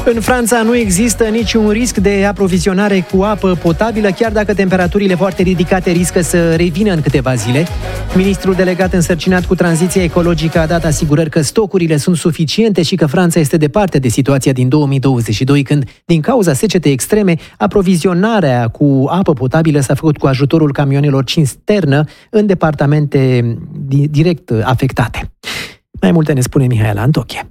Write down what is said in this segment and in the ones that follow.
În Franța nu există niciun risc de aprovizionare cu apă potabilă, chiar dacă temperaturile foarte ridicate riscă să revină în câteva zile. Ministrul delegat însărcinat cu tranziția ecologică a dat asigurări că stocurile sunt suficiente și că Franța este departe de situația din 2022, când, din cauza secetei extreme, aprovizionarea cu apă potabilă s-a făcut cu ajutorul camioanelor cisternă în departamente direct afectate. Mai multe ne spune Mihaela Antoche.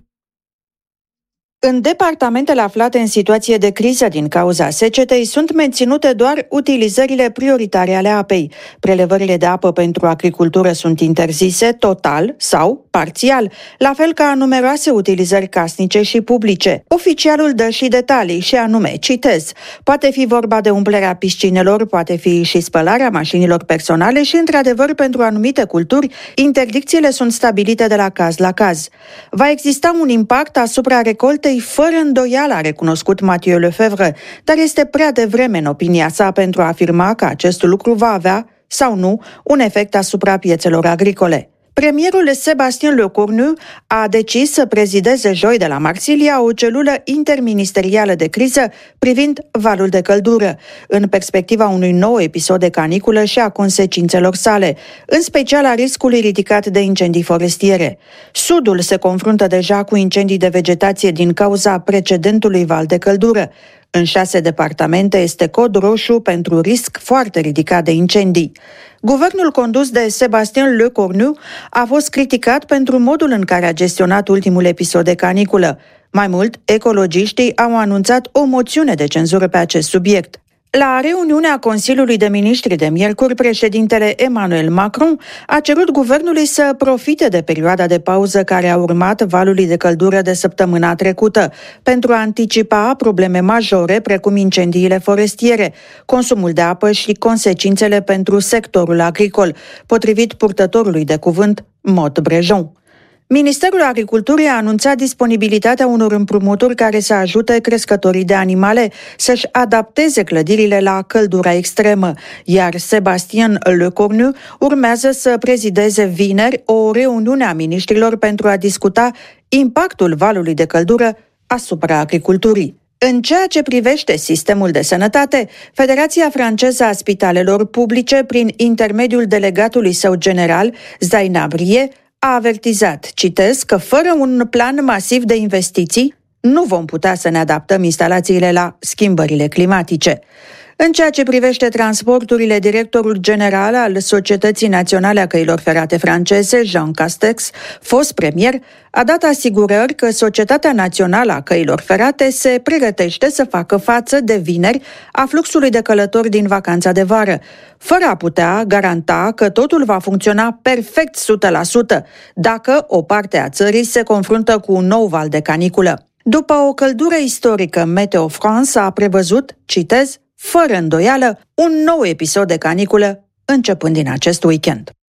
În departamentele aflate în situație de criză din cauza secetei sunt menținute doar utilizările prioritare ale apei. Prelevările de apă pentru agricultură sunt interzise total sau parțial, la fel ca numeroase utilizări casnice și publice. Oficialul dă și detalii și anume, citez, poate fi vorba de umplerea piscinelor, poate fi și spălarea mașinilor personale și, într-adevăr, pentru anumite culturi, interdicțiile sunt stabilite de la caz la caz. Va exista un impact asupra recoltei fără îndoială, a recunoscut Mathieu Lefebvre, dar este prea devreme în opinia sa pentru a afirma că acest lucru va avea, sau nu, un efect asupra piețelor agricole. Premierul Sébastien Lecornu a decis să prezideze joi de la Marsilia o celulă interministerială de criză privind valul de căldură, în perspectiva unui nou episod de caniculă și a consecințelor sale, în special a riscului ridicat de incendii forestiere. Sudul se confruntă deja cu incendii de vegetație din cauza precedentului val de căldură. În 6 departamente este cod roșu pentru risc foarte ridicat de incendii. Guvernul condus de Sébastien Lecornu a fost criticat pentru modul în care a gestionat ultimul episod de caniculă. Mai mult, ecologiștii au anunțat o moțiune de cenzură pe acest subiect. La reuniunea Consiliului de Ministri de miercuri, președintele Emmanuel Macron a cerut guvernului să profite de perioada de pauză care a urmat valului de căldură de săptămâna trecută pentru a anticipa probleme majore precum incendiile forestiere, consumul de apă și consecințele pentru sectorul agricol, potrivit purtătorului de cuvânt Maud Brejon. Ministerul Agriculturii a anunțat disponibilitatea unor împrumuturi care să ajute crescătorii de animale să-și adapteze clădirile la căldura extremă, iar Sébastien Lecornu urmează să prezideze vineri o reuniune a miniștrilor pentru a discuta impactul valului de căldură asupra agriculturii. În ceea ce privește sistemul de sănătate, Federația Franceză a Spitalelor Publice, prin intermediul delegatului său general, Zainab Rie, a avertizat, citez, că fără un plan masiv de investiții nu vom putea să ne adaptăm instalațiile la schimbările climatice. În ceea ce privește transporturile, directorul general al Societății Naționale a Căilor Ferate franceze, Jean Castex, fost premier, a dat asigurări că Societatea Națională a Căilor Ferate se pregătește să facă față de vineri a fluxului de călători din vacanța de vară, fără a putea garanta că totul va funcționa perfect 100% dacă o parte a țării se confruntă cu un nou val de caniculă. După o căldură istorică, Meteo France a prevăzut, citez, fără îndoială, un nou episod de caniculă începând din acest weekend.